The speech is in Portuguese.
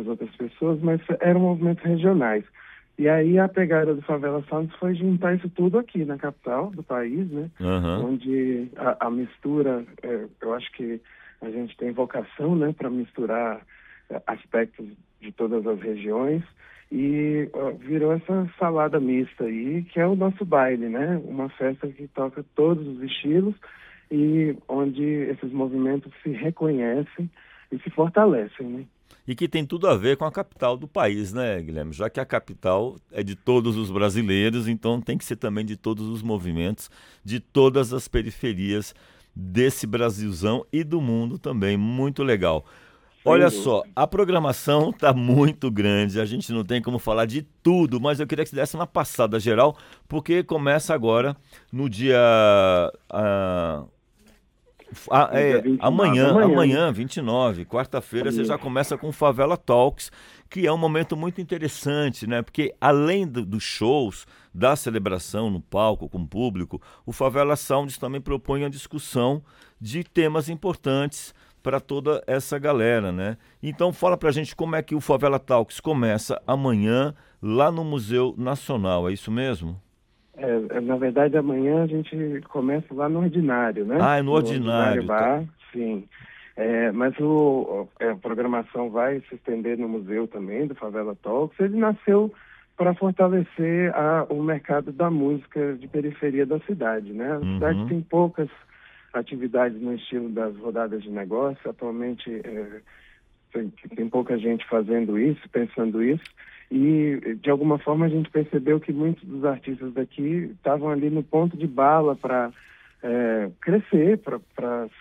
muitas outras pessoas, mas eram movimentos regionais. E aí a pegada do Favela Sounds foi juntar isso tudo aqui na capital do país, né? Aham. Onde a mistura, eu acho que a gente tem vocação, né, para misturar aspectos de todas as regiões e virou essa salada mista aí, que é o nosso baile, né? Uma festa que toca todos os estilos e onde esses movimentos se reconhecem e se fortalecem, né? E que tem tudo a ver com a capital do país, né, Guilherme? Já que a capital é de todos os brasileiros, então tem que ser também de todos os movimentos, de todas as periferias desse Brasilzão e do mundo também. Muito legal. Sem Olha só, dúvida. a programação está muito grande, a gente não tem como falar de tudo, mas eu queria que você desse uma passada geral, porque começa agora no dia No dia 29, amanhã, né? amanhã, 29, quarta-feira, você já Isso. começa com o Favela Talks, que é um momento muito interessante, né? Porque além dos shows, da celebração no palco com o público, o Favela Sounds também propõe a discussão de temas importantes para toda essa galera, né? Então fala pra gente como é que o Favela Talks começa amanhã lá no Museu Nacional, é isso mesmo? Na verdade, amanhã a gente começa lá no Ordinário, né? Ah, é no No Ordinário ordinário, tá? Bar, sim. Mas a programação vai se estender no museu também, do Favela Talks. Ele nasceu para fortalecer o mercado da música de periferia da cidade, né? A cidade Uhum. tem poucas atividades no estilo das rodadas de negócio. Atualmente, tem pouca gente fazendo isso, pensando isso. E, de alguma forma, a gente percebeu que muitos dos artistas daqui estavam ali no ponto de bala para crescer, para